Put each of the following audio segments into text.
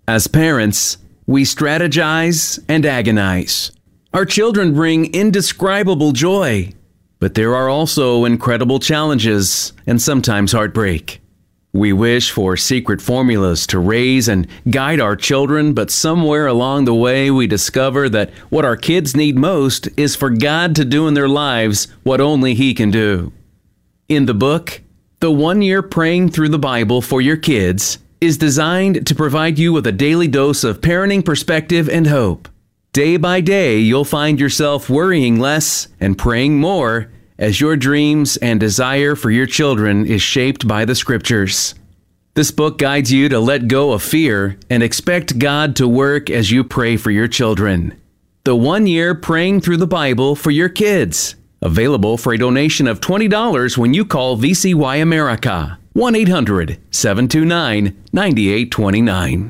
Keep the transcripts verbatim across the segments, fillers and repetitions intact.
As parents, we strategize and agonize. Our children bring indescribable joy, but there are also incredible challenges and sometimes heartbreak. We wish for secret formulas to raise and guide our children, but somewhere along the way we discover that what our kids need most is for God to do in their lives what only He can do. In the book, The One Year Praying Through the Bible for Your Kids is designed to provide you with a daily dose of parenting perspective and hope. Day by day, you'll find yourself worrying less and praying more as your dreams and desire for your children is shaped by the Scriptures. This book guides you to let go of fear and expect God to work as you pray for your children. The One Year Praying Through the Bible for Your Kids. Available for a donation of twenty dollars when you call V C Y America. one eight hundred, seven two nine, nine eight two nine.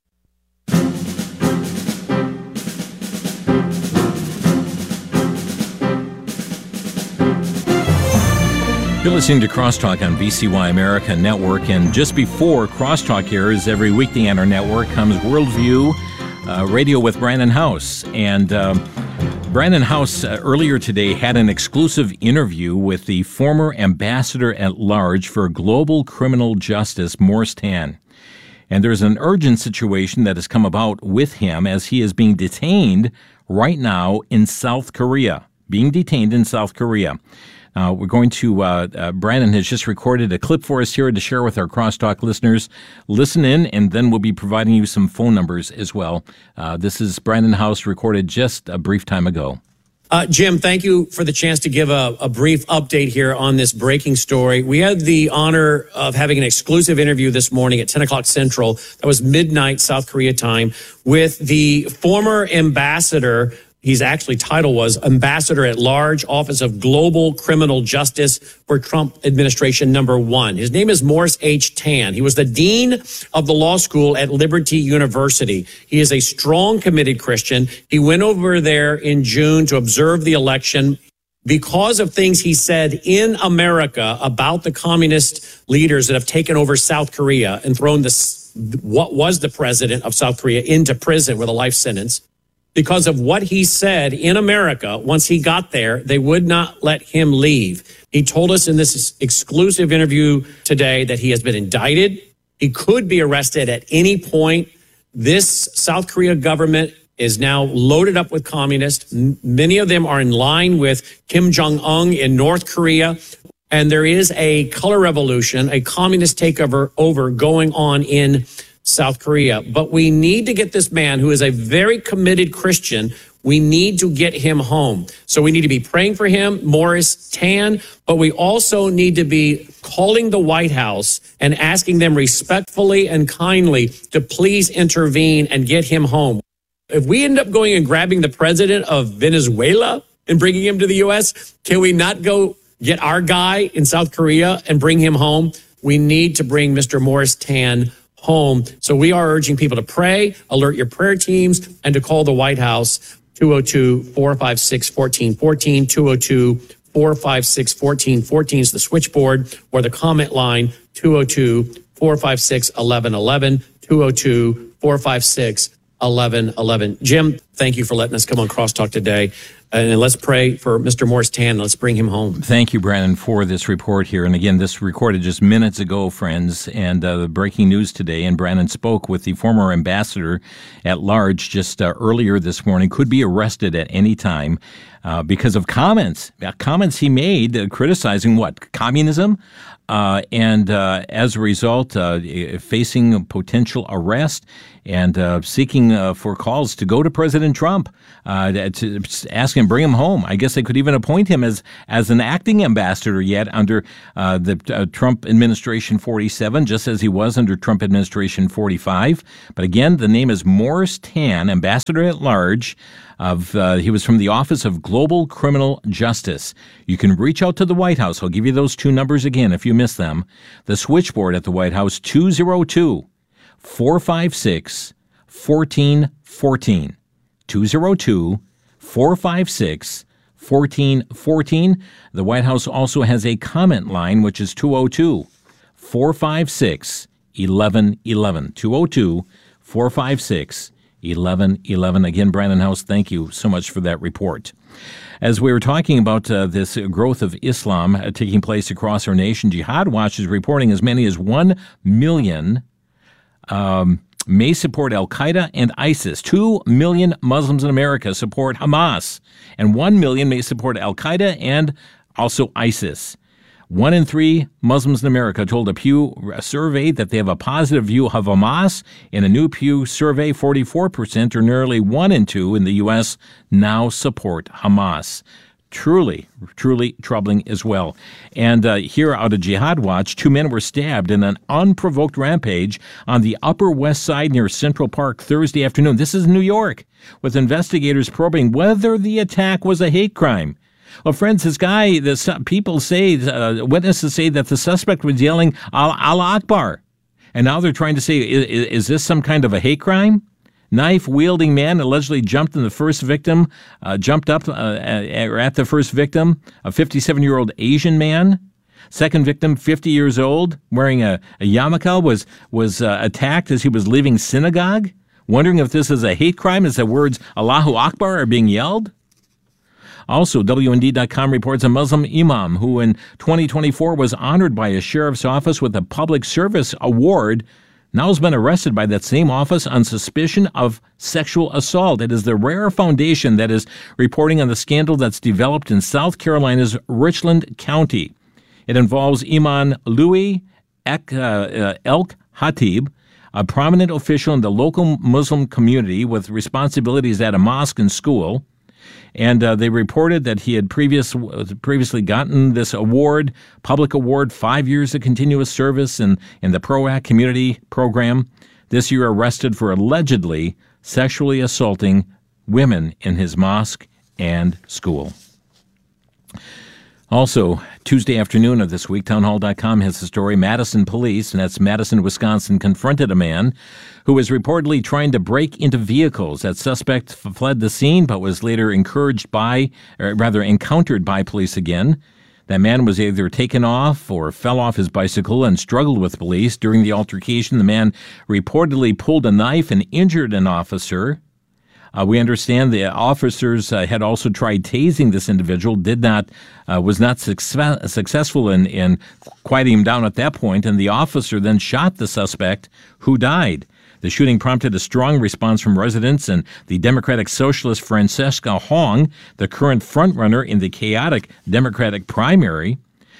You're listening to Crosstalk on V C Y America Network, and just before Crosstalk airs every weekday on our network comes Worldview uh, Radio with Brandon House. And uh, Brandon House uh, earlier today had an exclusive interview with the former ambassador at large for global criminal justice, Morris Tan. And there's an urgent situation that has come about with him as he is being detained right now in South Korea. Being detained in South Korea. Uh, we're going to, uh, uh, Brandon has just recorded a clip for us here to share with our Crosstalk listeners. Listen in, and then we'll be providing you some phone numbers as well. Uh, this is Brandon House, recorded just a brief time ago. Uh, Jim, thank you for the chance to give a, a brief update here on this breaking story. We had the honor of having an exclusive interview this morning at ten o'clock Central. That was midnight South Korea time with the former ambassador. His actually title was Ambassador at Large, Office of Global Criminal Justice for Trump Administration Number One. His name is Morris H. Tan. He was the dean of the law school at Liberty University. He is a strong, committed Christian. He went over there in June to observe the election because of things he said in America about the communist leaders that have taken over South Korea and thrown this, what was the president of South Korea into prison with a life sentence. Because of what he said in America, once he got there, they would not let him leave. He told us in this exclusive interview today that he has been indicted. He could be arrested at any point. This South Korea government is now loaded up with communists. Many of them are in line with Kim Jong-un in North Korea. And there is a color revolution, a communist takeover over going on in South Korea. But we need to get this man, who is a very committed Christian, we need to get him home. So we need to be praying for him, Morris Tan, but we also need to be calling the White House and asking them respectfully and kindly to please intervene and get him home. If we end up going and grabbing the president of Venezuela and bringing him to the U S, can we not go get our guy in South Korea and bring him home? We need to bring Mister Morris Tan home. So we are urging people to pray, alert your prayer teams, and to call the White House, two oh two, four five six, one four one four, two oh two, four five six, one four one four is the switchboard, or the comment line, two oh two, four five six, one one one one, two oh two, four five six, one one one one. Jim, thank you for letting us come on Crosstalk today. And let's pray for Mister Morris Tan. Let's bring him home. Thank you, Brandon, for this report here. And again, this recorded just minutes ago, friends, and uh, the breaking news today. And Brandon spoke with the former ambassador at large just uh, earlier this morning. Could be arrested at any time uh, because of comments, uh, comments he made uh, criticizing what? Communism? Uh, and uh, as a result, uh, facing a potential arrest and uh, seeking uh, for calls to go to President Trump uh, to ask him, bring him home. I guess they could even appoint him as as an acting ambassador yet under uh, the uh, Trump administration forty-seven, just as he was under Trump administration forty-five. But again, the name is Morris Tan, ambassador at large. Of uh, he was from the Office of Global Criminal Justice. You can reach out to the White House. I'll give you those two numbers again if you miss them. The switchboard at the White House, two oh two, four five six, one four one four. two oh two, four five six, one four one four. The White House also has a comment line, which is two oh two, four five six, one one one one. two oh two, four five six, eleven eleven. Again, Brandon House, thank you so much for that report. As we were talking about uh, this growth of Islam uh, taking place across our nation, Jihad Watch is reporting as many as one million um, may support Al-Qaeda and ISIS. Two million Muslims in America support Hamas, and one million may support Al-Qaeda and also ISIS. One in three Muslims in America told a Pew survey that they have a positive view of Hamas. In a new Pew survey, forty-four percent, or nearly one in two in the U S, now support Hamas. Truly, truly troubling as well. And uh, here out of Jihad Watch, two men were stabbed in an unprovoked rampage on the Upper West Side near Central Park Thursday afternoon. This is New York, with investigators probing whether the attack was a hate crime. Well, friends, this guy, the people say, uh, witnesses say that the suspect was yelling Allah Akbar. And now they're trying to say, is, is this some kind of a hate crime? Knife-wielding man allegedly jumped in the first victim, uh, jumped up uh, at the first victim, a fifty-seven-year-old Asian man. Second victim, fifty years old, wearing a, a yarmulke, was, was uh, attacked as he was leaving synagogue. Wondering if this is a hate crime as the words Allahu Akbar are being yelled. Also, W N D dot com reports a Muslim imam who in twenty twenty-four was honored by a sheriff's office with a public service award now has been arrested by that same office on suspicion of sexual assault. It is the Rare Foundation that is reporting on the scandal that's developed in South Carolina's Richland County. It involves Imam Louis Ek, uh, uh, Elk Hatib, a prominent official in the local Muslim community with responsibilities at a mosque and school. And uh, they reported that he had previous, previously gotten this award, public award, five years of continuous service in, in the PROACT community program. This year arrested for allegedly sexually assaulting women in his mosque and school. Also, Tuesday afternoon of this week, townhall dot com has the story. Madison police, and that's Madison, Wisconsin, confronted a man who was reportedly trying to break into vehicles. That suspect fled the scene, but was later encouraged by, or rather encountered by police again. That man was either taken off or fell off his bicycle and struggled with police. During the altercation, the man reportedly pulled a knife and injured an officer. Uh, we understand the officers uh, had also tried tasing this individual, did not, uh, was not success- successful in, in quieting him down at that point, and the officer then shot the suspect, who died. The shooting prompted a strong response from residents, and the Democratic Socialist Francesca Hong, the current frontrunner in the chaotic Democratic primary,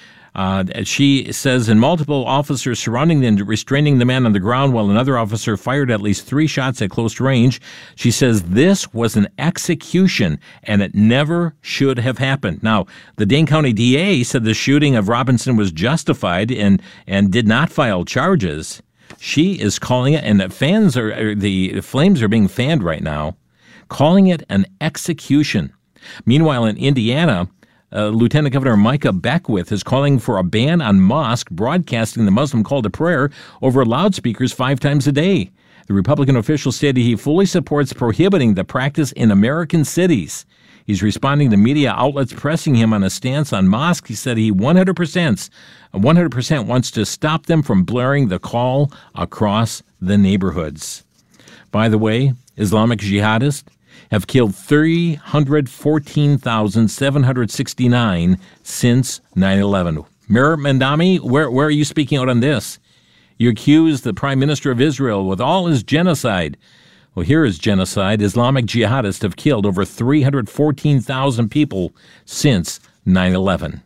Uh, she says, in multiple officers surrounding and restraining the man on the ground while another officer fired at least three shots at close range. She says this was an execution and it never should have happened. Now, the Dane County D A said the shooting of Robinson was justified and, and did not file charges. She is calling it, and the fans are, are the flames are being fanned right now, calling it an execution. Meanwhile, in Indiana, Uh, Lieutenant Governor Micah Beckwith is calling for a ban on mosque broadcasting the Muslim call to prayer over loudspeakers five times a day. The Republican official stated he fully supports prohibiting the practice in American cities. He's responding to media outlets pressing him on a stance on mosque. He said he one hundred percent, one hundred percent wants to stop them from blaring the call across the neighborhoods. By the way, Islamic jihadists have killed three hundred fourteen thousand seven hundred sixty-nine since nine eleven. Mir Mandami, where, where are you speaking out on this? You accuse the Prime Minister of Israel with all his genocide. Well, here is genocide. Islamic jihadists have killed over three hundred fourteen thousand people since nine eleven.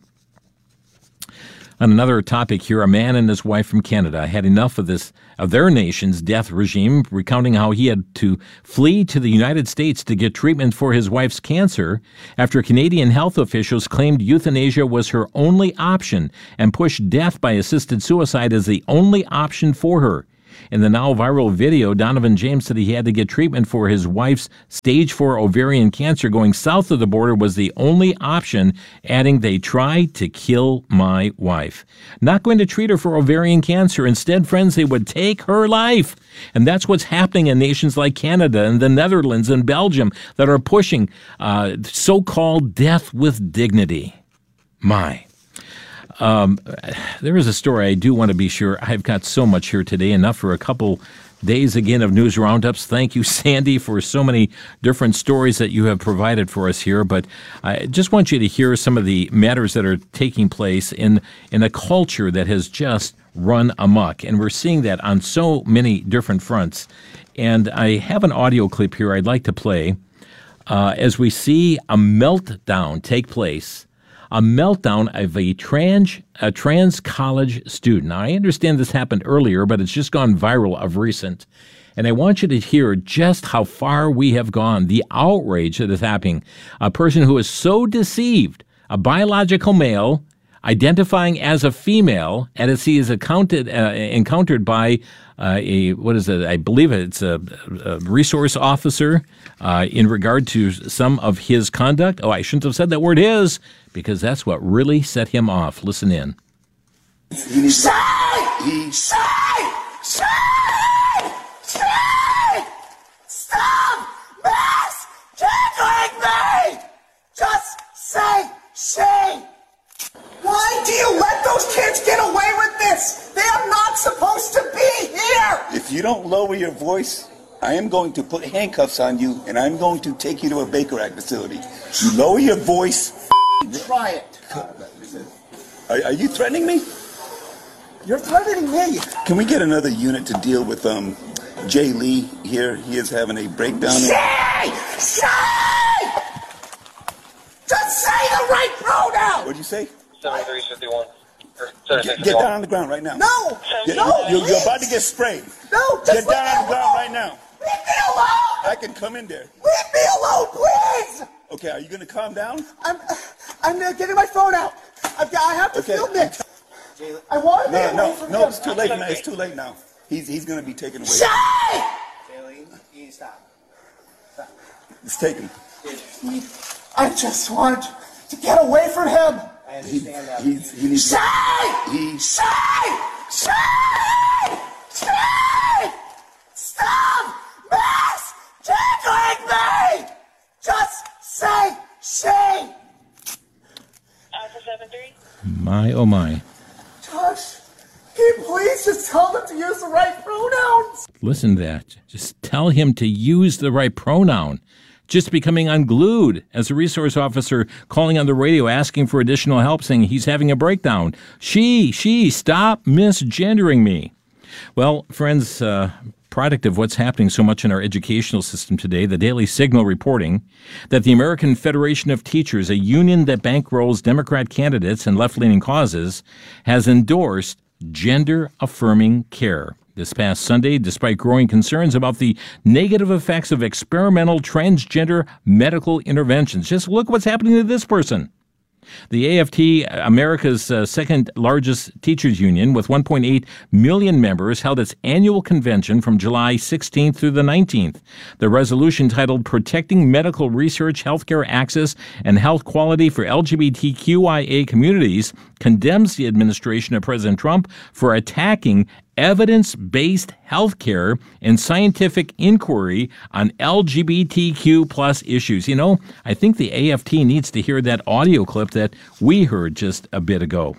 On another topic here, a man and his wife from Canada had enough of this of their nation's death regime, recounting how he had to flee to the United States to get treatment for his wife's cancer after Canadian health officials claimed euthanasia was her only option and pushed death by assisted suicide as the only option for her. In the now viral video, Donovan James said he had to get treatment for his wife's stage four ovarian cancer. Going south of the border was the only option, adding, "They tried to kill my wife." Not going to treat her for ovarian cancer. Instead, friends, they would take her life. And that's what's happening in nations like Canada and the Netherlands and Belgium that are pushing uh, so-called death with dignity. My. Um, there is a story I do want to be sure. I've got so much here today, enough for a couple days again of news roundups. Thank you, Sandy, for so many different stories that you have provided for us here. But I just want you to hear some of the matters that are taking place in, in a culture that has just run amok. And we're seeing that on so many different fronts. And I have an audio clip here I'd like to play uh, as we see a meltdown take place. A meltdown of a trans a trans college student. Now, I understand this happened earlier, but it's just gone viral of recent. And I want you to hear just how far we have gone, the outrage that is happening. A person who is so deceived, a biological male, identifying as a female, and as he is accounted, uh, encountered by uh, a, what is it, I believe it's a, a resource officer uh, in regard to some of his conduct. Oh, I shouldn't have said that word his, because that's what really set him off. Listen in. Say! Say! Say! Say! Stop misgendering me! Just say she! Why do you let those kids get away with this? They are not supposed to be here! If you don't lower your voice, I am going to put handcuffs on you, and I'm going to take you to a Baker Act facility. You lower your voice. Try it. Are, are you threatening me? You're threatening me. Can we get another unit to deal with um, Jay Lee here? He is having a breakdown. Say! Say! Just say the right pronoun! What'd you say? seventy-three fifty-one. Get, get down on the ground right now. No! Get, No! You're, you're about to get sprayed. No! Get Just down leave on me the ground alone! right now. Leave me alone! I can come in there. Leave me alone, please! Okay, are you going to calm down? I'm, I'm uh, getting my phone out. I've got, I have to Okay. film this. I want to be No, away no, from no, him. it's too late now. It's too late now. He's, he's going to be taken away. Say! Stop. It's taken. I just want to get away from him. He, he's, he needs Say! He, Say! Say! Say! Stop misgendering me! Just say she! Alpha seven three. My, oh my. Josh, can you please just tell them to use the right pronouns? Listen to that. Just tell him to use the right pronoun. Just becoming unglued as a resource officer calling on the radio asking for additional help, saying he's having a breakdown. She, she, stop misgendering me. Well, friends, uh, product of what's happening so much in our educational system today, the Daily Signal reporting that the American Federation of Teachers, a union that bankrolls Democrat candidates and left-leaning causes, has endorsed gender-affirming care. This past Sunday, despite growing concerns about the negative effects of experimental transgender medical interventions. Just look what's happening to this person. The A F T, America's uh, second largest teachers union with one point eight million members, held its annual convention from July sixteenth through the nineteenth. The resolution titled Protecting Medical Research, Healthcare Access, and Health Quality for L G B T Q I A Communities condemns the administration of President Trump for attacking evidence-based healthcare and scientific inquiry on L G B T Q plus issues. You know, I think the A F T needs to hear that audio clip that we heard just a bit ago.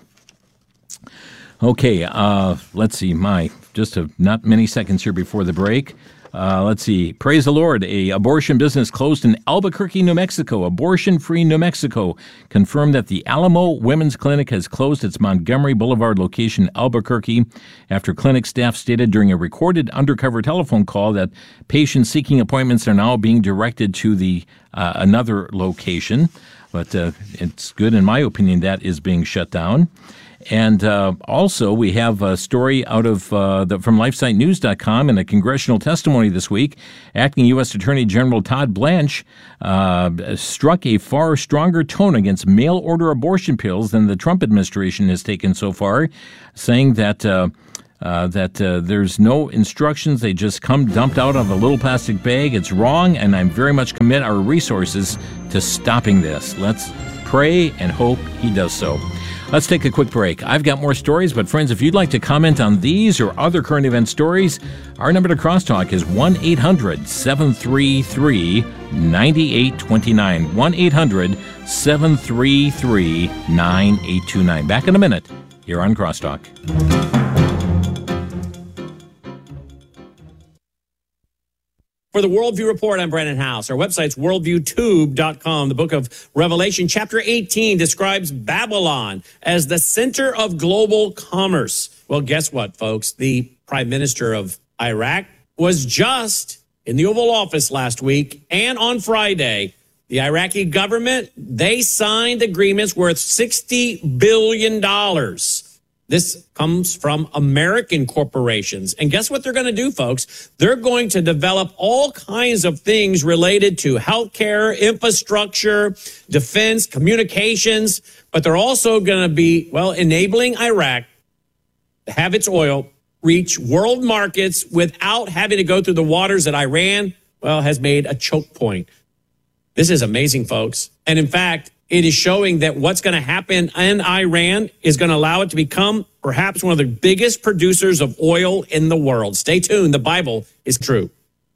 Okay, uh, let's see, my, just a, not many seconds here before the break. Uh, let's see. Praise the Lord. A abortion business closed in Albuquerque, New Mexico. Abortion-free New Mexico confirmed that the Alamo Women's Clinic has closed its Montgomery Boulevard location in Albuquerque after clinic staff stated during a recorded undercover telephone call that patients seeking appointments are now being directed to the uh, another location. But uh, it's good, in my opinion, that is being shut down. And uh, also, we have a story out of uh, the, from LifeSite News dot com in a congressional testimony this week. Acting U S Attorney General Todd Blanche uh, struck a far stronger tone against mail-order abortion pills than the Trump administration has taken so far, saying that uh, uh, that uh, there's no instructions. They just come dumped out of a little plastic bag. It's wrong, and I very much commit our resources to stopping this. Let's pray and hope he does so. Let's take a quick break. I've got more stories, but friends, if you'd like to comment on these or other current event stories, our number to crosstalk is one eight hundred seven three three nine eight two nine. one eight hundred seven three three nine eight two nine. Back in a minute here on Crosstalk. For the Worldview Report, I'm Brandon House. Our website's worldview tube dot com. The book of Revelation, chapter eighteen, describes Babylon as the center of global commerce. Well, guess what, folks? The prime minister of Iraq was just in the Oval Office last week, and on Friday, the Iraqi government, they signed agreements worth sixty billion dollars. This comes from American corporations. And guess what they're going to do, folks? They're going to develop all kinds of things related to healthcare, infrastructure, defense, communications. But they're also going to be, well, enabling Iraq to have its oil reach world markets without having to go through the waters that Iran, well, has made a choke point. This is amazing, folks. And in fact, it is showing that what's going to happen in Iran is going to allow it to become perhaps one of the biggest producers of oil in the world. Stay tuned. The Bible is true.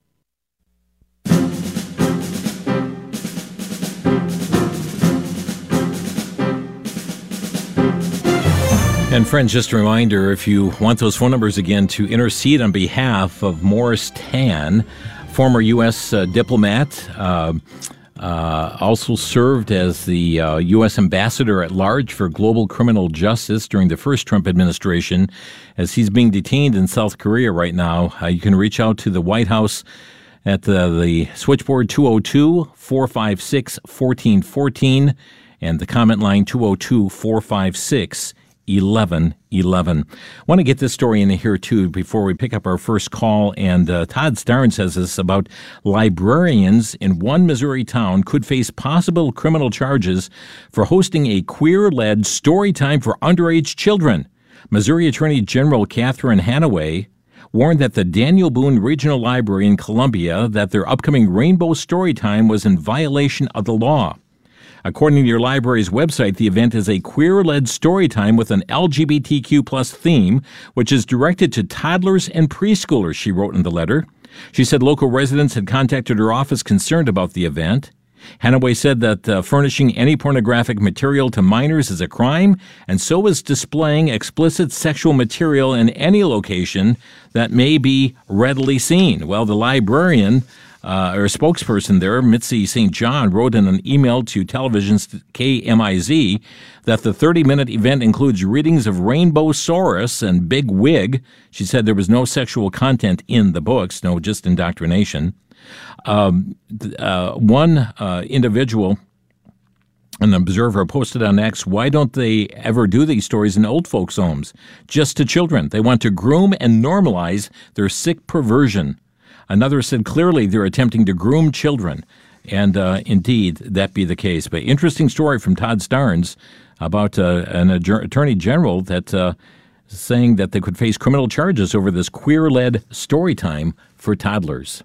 And friends, just a reminder, if you want those phone numbers again to intercede on behalf of Morris Tan, former U S uh, diplomat, uh, Uh, also served as the uh, U S ambassador at large for global criminal justice during the first Trump administration. As he's being detained in South Korea right now, uh, you can reach out to the White House at the, the switchboard two oh two, four five six, one four one four and the comment line two oh two, four five six, eleven eleven. I want to get this story in here, too, before we pick up our first call. And uh, Todd Starn says this about librarians in one Missouri town could face possible criminal charges for hosting a queer-led story time for underage children. Missouri Attorney General Catherine Hanaway warned that the Daniel Boone Regional Library in Columbia that their upcoming Rainbow Storytime was in violation of the law. According to your library's website, the event is a queer-led story time with an L G B T Q plus theme, which is directed to toddlers and preschoolers, she wrote in the letter. She said local residents had contacted her office concerned about the event. Hanaway said that uh, furnishing any pornographic material to minors is a crime, and so is displaying explicit sexual material in any location that may be readily seen. Well, the librarian Uh, or a spokesperson there, Mitzi Saint John, wrote in an email to television's K M I Z that the thirty-minute event includes readings of Rainbow Saurus and Big Wig. She said there was no sexual content in the books, no, just indoctrination. Um, uh, one uh, individual, an observer, posted on X, why don't they ever do these stories in old folks' homes? Just to children. They want to groom and normalize their sick perversion. Another said clearly they're attempting to groom children, and uh, indeed that be the case. But interesting story from Todd Starnes about uh, an attorney general that uh, saying that they could face criminal charges over this queer-led story time for toddlers.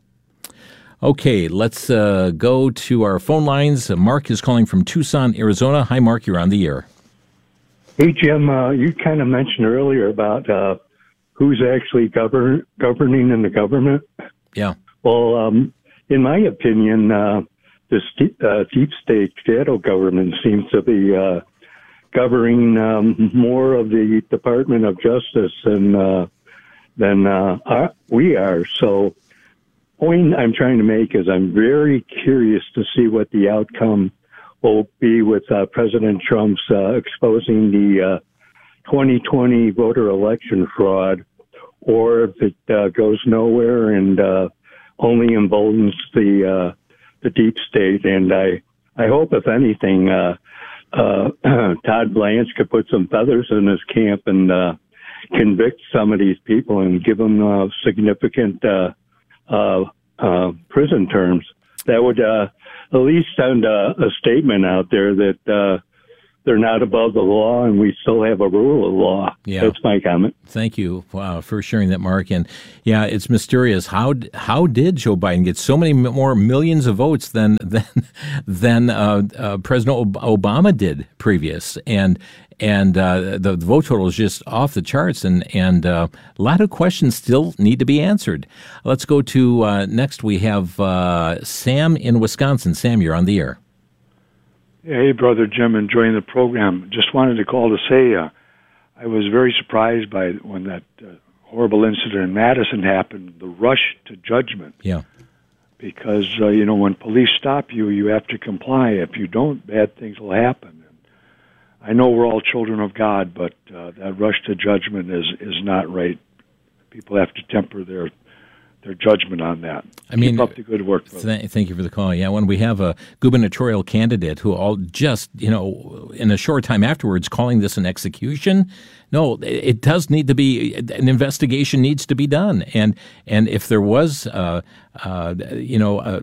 Okay, let's uh, go to our phone lines. Uh, Mark is calling from Tucson, Arizona. Hi, Mark. You're on the air. Hey, Jim. Uh, you kind of mentioned earlier about uh, who's actually govern- governing in the government. Yeah. Well, um, in my opinion, uh, the st- uh, deep state shadow government seems to be uh, governing um, more of the Department of Justice than uh, than uh, our, we are. So, point I'm trying to make is I'm very curious to see what the outcome will be with uh, President Trump's uh, exposing the uh, twenty twenty voter election fraud, or if it uh, goes nowhere and uh, only emboldens the uh, the deep state. And I, I hope, if anything, uh, uh, Todd Blanche could put some feathers in his camp and uh, convict some of these people and give them uh, significant uh, uh, uh, prison terms. That would uh, at least send a, a statement out there that uh, they're not above the law, and we still have a rule of law. Yeah. That's my comment. Thank you wow, for sharing that, Mark. And yeah, it's mysterious. How how did Joe Biden get so many more millions of votes than than than uh, uh, President Obama did previous? And and uh, the, the vote total is just off the charts, and and uh, a lot of questions still need to be answered. Let's go to uh, next. We have uh, Sam in Wisconsin. Sam, you're on the air. Hey, Brother Jim, enjoying the program. Just wanted to call to say uh, I was very surprised by when that uh, horrible incident in Madison happened, the rush to judgment. Yeah. because, uh, you know, when police stop you, you have to comply. If you don't, bad things will happen. And I know we're all children of God, but uh, that rush to judgment is, is not right. People have to temper their their judgment on that. I mean, keep up the good work, brother. Th- thank you for the call. Yeah, when we have a gubernatorial candidate who all just, you know, in a short time afterwards calling this an execution, no, it does need to be, an investigation needs to be done. And and if there was, uh, uh, you know, a,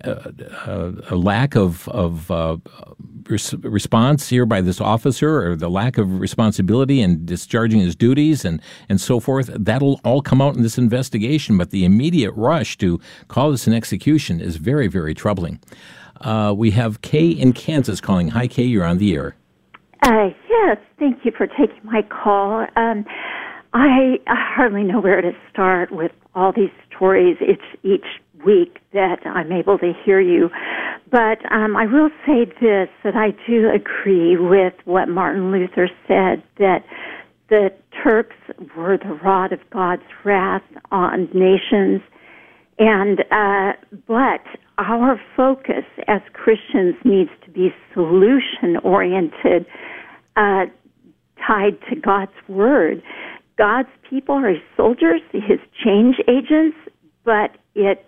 a, a lack of, of uh, res- response here by this officer, or the lack of responsibility in discharging his duties and, and so forth, that'll all come out in this investigation. But the immediate rush to call this an execution is very, very troubling. Uh, we have Kay in Kansas calling. Hi, Kay, you're on the air. Uh, yes, thank you for taking my call. Um, I, I hardly know where to start with all these stories. It's each week that I'm able to hear you. But um, I will say this, that I do agree with what Martin Luther said, that the Turks were the rod of God's wrath on nations. And uh, but our focus as Christians needs to be solution-oriented, uh, tied to God's Word. God's people are His soldiers, His change agents, but it,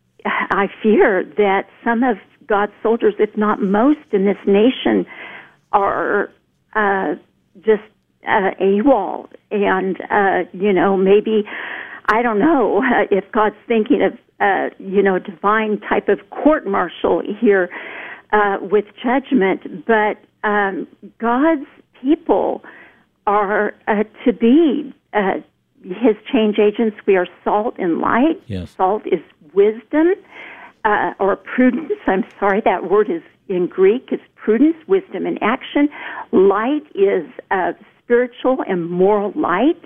I fear that some of God's soldiers, if not most in this nation, are uh, just uh, AWOL. And, uh, you know, maybe, I don't know uh, if God's thinking of, uh, you know, divine type of court-martial here uh, with judgment, but um, God's people are uh, to be uh, His change agents. We are salt and light. Yes. Salt is wisdom uh, or prudence. I'm sorry, that word is in Greek. It's prudence, wisdom, and action. Light is uh, spiritual and moral light.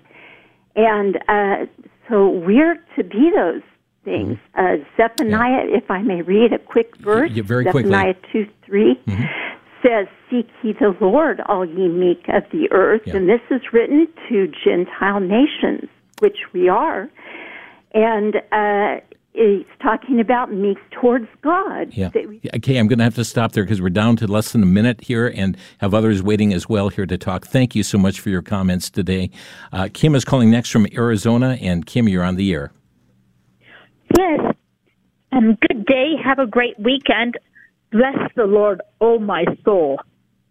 And uh, so we're to be those things. Mm-hmm. Uh, Zephaniah, yeah. if I may read a quick verse, yeah, very Zephaniah quickly. two three. Mm-hmm. says, "Seek ye the Lord, all ye meek of the earth." Yeah. And this is written to Gentile nations, which we are. And uh, it's talking about meek towards God. Yeah. Okay, I'm going to have to stop there because we're down to less than a minute here and have others waiting as well here to talk. Thank you so much for your comments today. Uh, Kim is calling next from Arizona, and Kim, you're on the air. Yes. Um, good day. Have a great weekend. Bless the Lord, O my soul.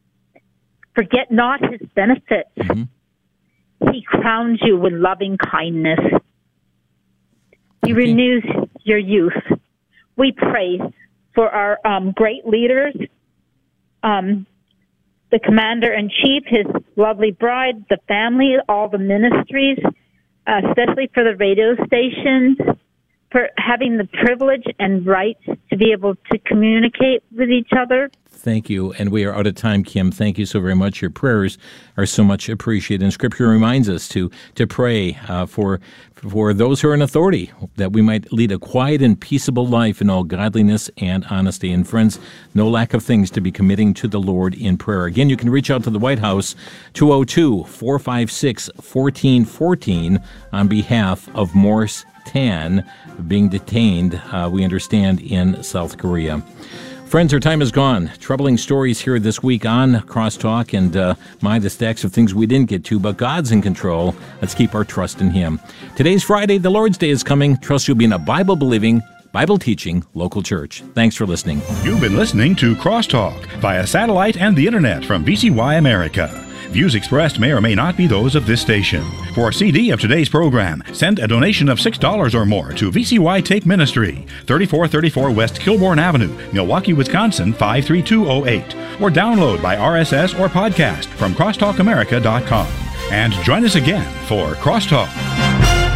Forget not His benefits. Mm-hmm. He crowns you with loving kindness. He okay. renews your youth. We pray for our um, great leaders, um, the commander-in-chief, his lovely bride, the family, all the ministries, uh, especially for the radio stations, for having the privilege and rights to be able to communicate with each other. Thank you. And we are out of time, Kim. Thank you so very much. Your prayers are so much appreciated. And Scripture reminds us to to pray uh, for for those who are in authority, that we might lead a quiet and peaceable life in all godliness and honesty. And friends, no lack of things to be committing to the Lord in prayer. Again, you can reach out to the White House, two oh two, four five six, one four one four, on behalf of Morris Tan, being detained, uh, we understand, in South Korea. Friends, our time is gone. Troubling stories here this week on Crosstalk, and uh, my, the stacks of things we didn't get to, but God's in control. Let's keep our trust in Him. Today's Friday. The Lord's Day is coming. Trust you'll be in a Bible-believing, Bible-teaching local church. Thanks for listening. You've been listening to Crosstalk via satellite and the internet from V C Y America. Views expressed may or may not be those of this station. For a C D of today's program, send a donation of six dollars or more to V C Y Tape Ministry, thirty-four thirty-four West Kilbourne Avenue, Milwaukee, Wisconsin, five three two oh eight. Or download by R S S or podcast from crosstalk america dot com. And join us again for Crosstalk.